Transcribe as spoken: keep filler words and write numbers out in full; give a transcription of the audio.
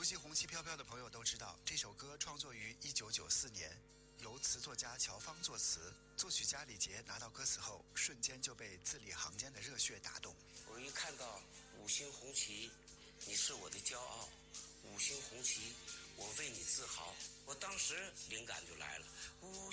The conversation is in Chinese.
悉红旗飘飘的朋友都知道，这首歌创作于一九九四年，由词作家乔芳作词，作曲家李杰拿到歌词后，瞬间就被字里行间的热血打动。 我一看到五星红旗，你是我的骄傲，五星红旗，我为你自豪，我当时灵感就来了。五